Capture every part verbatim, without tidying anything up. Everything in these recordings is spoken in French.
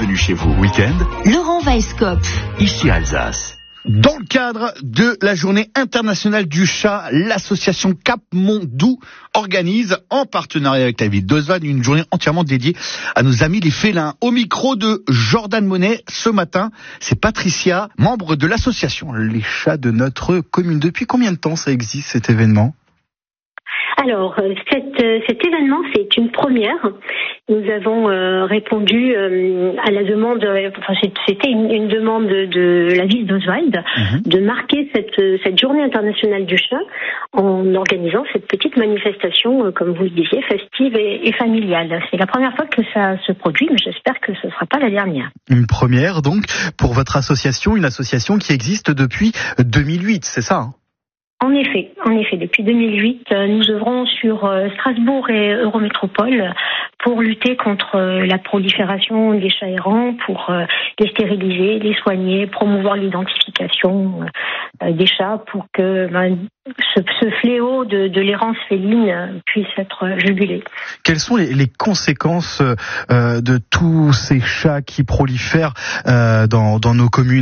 bienvenue chez vous. Week-end, Laurent Weisskopf. Ici Alsace. Dans le cadre de la journée internationale du chat, l'association Cap Mondou organise, en partenariat avec la ville d'Oswald, une journée entièrement dédiée à nos amis les félins. Au micro de Jordan Monet, ce matin, c'est Patricia, membre de l'association Les Chats de notre commune. Depuis combien de temps ça existe, cet événement ? Alors, cette, cet événement, c'est une première. Nous avons euh, répondu euh, à la demande, enfin c'était une, une demande de, de la ville d'Oswald mmh. de marquer cette, cette journée internationale du chat en organisant cette petite manifestation, euh, comme vous le disiez, festive et, et familiale. C'est la première fois que ça se produit, mais j'espère que ce ne sera pas la dernière. Une première, donc, pour votre association, une association qui existe depuis deux mille huit, c'est ça hein ? En effet, en effet, depuis deux mille huit, nous œuvrons sur Strasbourg et Eurométropole pour lutter contre la prolifération des chats errants, pour les stériliser, les soigner, promouvoir l'identification des chats pour que ben, ce, ce fléau de, de l'errance féline puisse être jugulé. Quelles sont les, les conséquences euh, de tous ces chats qui prolifèrent euh, dans, dans nos communes ?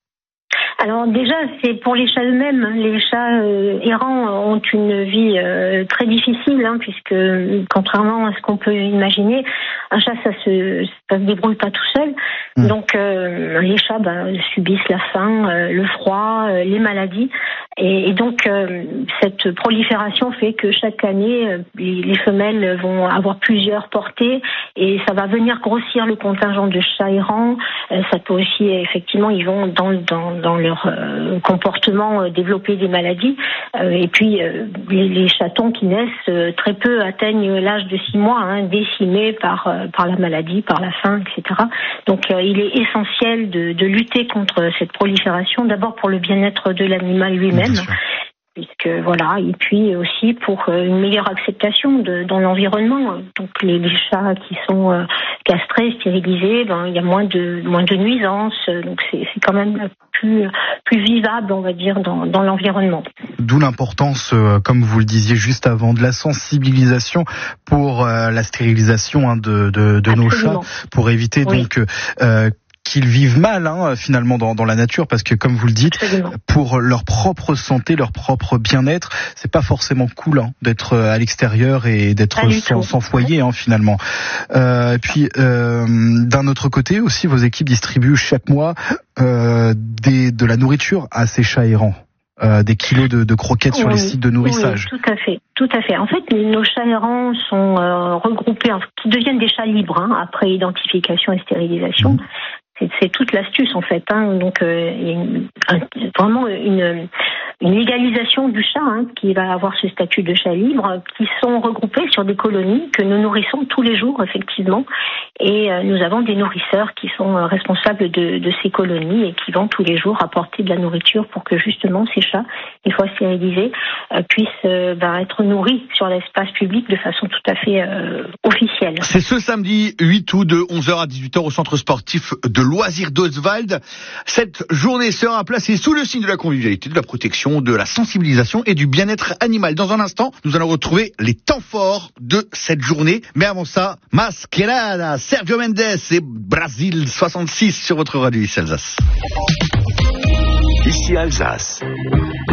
Alors déjà, c'est pour les chats eux-mêmes. Les chats euh, errants ont une vie euh, très difficile, hein, puisque contrairement à ce qu'on peut imaginer, un chat ça se ça se débrouille pas tout seul. Mmh. Donc euh, les chats bah, subissent la faim, euh, le froid, euh, les maladies, et, et donc euh, cette prolifération fait que chaque année euh, les, les femelles vont avoir plusieurs portées, et ça va venir grossir le contingent de chats errants. Euh, ça peut aussi effectivement ils vont dans dans dans leur Euh, comportement euh, développer des maladies euh, et puis euh, les, les chatons qui naissent euh, très peu atteignent l'âge de six mois, hein, décimés par euh, par la maladie, par la faim, et cetera. Donc euh, il est essentiel de, de lutter contre cette prolifération, d'abord pour le bien-être de l'animal lui-même, puisque voilà, et puis aussi pour une meilleure acceptation de, dans l'environnement. Donc les, les chats qui sont euh, castrés, stérilisés, ben il y a moins de moins de nuisances, donc c'est, c'est quand même plus plus vivable, on va dire, dans, dans l'environnement. D'où l'importance, euh, comme vous le disiez juste avant, de la sensibilisation pour euh, la stérilisation hein, de, de, de nos chats, pour éviter oui. donc euh, qu'ils vivent mal hein, finalement dans, dans la nature, parce que comme vous le dites, Absolument. Pour leur propre santé, leur propre bien-être, c'est pas forcément cool hein, d'être à l'extérieur et d'être sans, sans foyer hein, finalement. Euh, et puis euh, d'un autre côté aussi, vos équipes distribuent chaque mois euh, des, de la nourriture à ces chats errants. Euh, des kilos de, de croquettes oui, sur les sites de nourrissage. Oui, tout à fait, tout à fait. En fait, nos chats errants sont euh, regroupés, qui deviennent des chats libres hein, après identification et stérilisation. Mmh. C'est, c'est toute l'astuce en fait. Hein. Donc euh, il y a une, un, vraiment une, une légalisation du chat hein, qui va avoir ce statut de chat libre, qui sont regroupés sur des colonies que nous nourrissons tous les jours effectivement. Et euh, nous avons des nourrisseurs qui sont euh, responsables de, de ces colonies et qui vont tous les jours apporter de la nourriture pour que justement ces chats, une fois stérilisés, euh, puissent euh, bah, être nourris sur l'espace public de façon tout à fait euh, officielle. C'est ce samedi huit août de onze heures à dix-huit heures au centre sportif de loisirs d'Oswald. Cette journée sera placée sous le signe de la convivialité, de la protection, de la sensibilisation et du bien-être animal. Dans un instant, nous allons retrouver les temps forts de cette journée. Mais avant ça, Masquerada, Sergio Mendes et Brasil soixante-six sur votre radio ici Alsace. Ici Alsace.